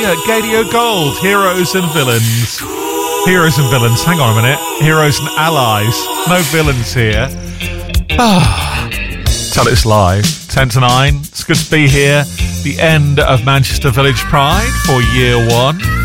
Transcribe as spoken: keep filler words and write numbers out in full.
Yeah, Gadio Gold, Heroes and Villains. Heroes and Villains, hang on a minute. Heroes and Allies. No villains here. Ah, tell it's live. ten to nine. It's good to be here. The end of Manchester Village Pride for year one.